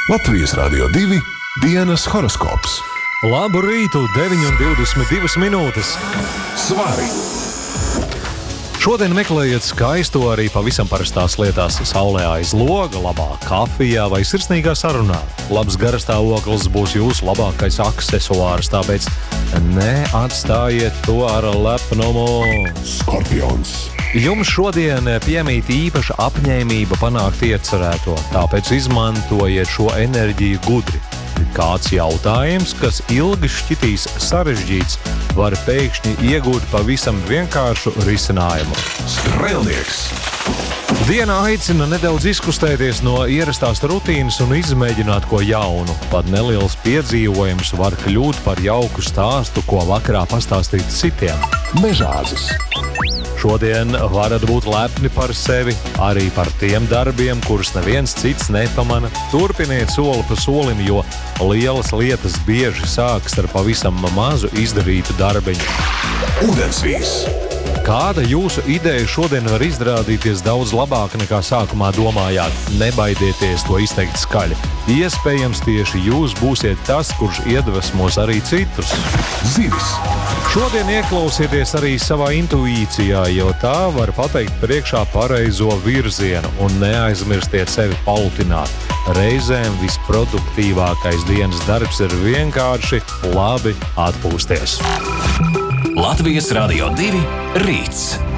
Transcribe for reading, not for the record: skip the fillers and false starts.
Latvijas Radio 2 dienas horoskops. Labu rītu, 9:22 minūtes. Svari! Šodien meklējiet skaisto arī pavisam parastās lietās - saulē aiz loga, labā kafijā vai sirsnīgā sarunā. Labs garastāvoklis būs jūsu labākais aksesuārs, tāpēc neatstājiet to ar lepnumu. Skorpions! Jums šodien piemīt īpaša apņēmība panākt iecerēto, tāpēc izmantojiet šo enerģiju gudri. Kāds jautājums, kas ilgi šķitīs sarežģīts, var pēkšņi iegūt pavisam vienkāršu risinājumu. Strēlnieks! Diena aicina nedaudz izkustēties no ierastās rutīnas un izmēģināt ko jaunu. Pat neliels piedzīvojums var kļūt par jauku stāstu, ko vakarā pastāstīt citiem. Mežāzis! Šodien varat būt lepni par sevi, arī par tiem darbiem, kurus neviens cits nepamana. Turpiniet soli pa solim, jo lielas lietas bieži sākas ar pavisam mazu izdarītu darbiņu. Ūdensvīrs! Kāda jūsu ideja šodien var izrādīties daudz labāka nekā sākumā domājāt? Nebaidieties to izteikt skaļi. Iespējams, tieši jūs būsiet tas, kurš iedvesmos arī citus. Zivis! Šodien ieklausieties arī savā intuīcijā, jo tā var pateikt priekšā pareizo virzienu un neaizmirstiet sevi palutināt. Reizēm visproduktīvākais dienas darbs ir vienkārši labi atpūsties. Latvijas Radio 2 rīts.